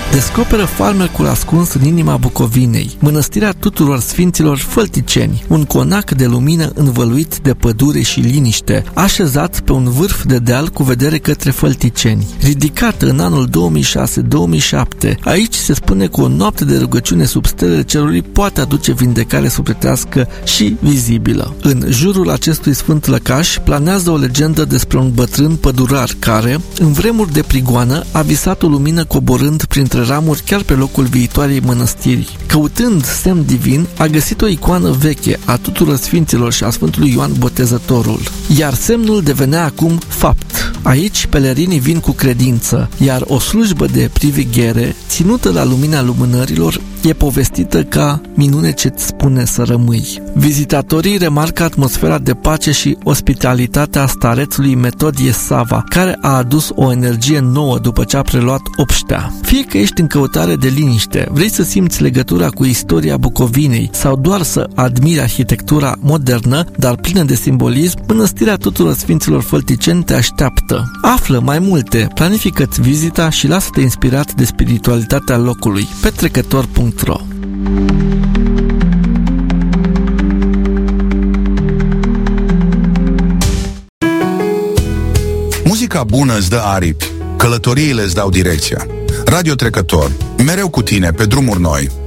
descoperă farmecul ascuns în inima Bucovinei, mănăstirea tuturor sfinților fălticeni, un conac de lumină învăluit de pădure și liniște, așezat pe un vârf de deal cu vedere către Fălticeni. Ridicat în anul 2006-2007, aici se spune că o noapte de rugăciune sub stelele cerului poate aduce vindecare sufletească și vizibilă. În jurul acestui sfânt lăcaș planează o legendă despre un bătrân pădurar care, în vremuri de prigoană, a visat o lumină coborând printre ramuri chiar pe locul viitoarei mănăstiri. Căutând semn divin, a găsit o icoană veche a tuturor sfinților și a Sfântului Ioan Botezătorul, iar semnul devenea acum fapt. Aici pelerinii vin cu credință, iar o slujbă de priveghere, ținută la lumina lumânărilor, e povestită ca minune ce-ți spune să rămâi. Vizitatorii remarcă atmosfera de pace și ospitalitatea starețului Metodie Sava, care a adus o energie nouă după ce a preluat obștea. Fie că ești în căutare de liniște, vrei să simți legătura cu istoria Bucovinei sau doar să admiri arhitectura modernă, dar plină de simbolism, Mănăstirea Tuturor Sfinților Fălticeni te așteaptă. Află mai multe, planifică-ți vizita și lasă-te inspirat de spiritualitatea locului. Petrecător.ro. Muzica bună îți dă aripi, călătoriile îți dau direcția. Radio Trecător, mereu cu tine pe drumuri noi.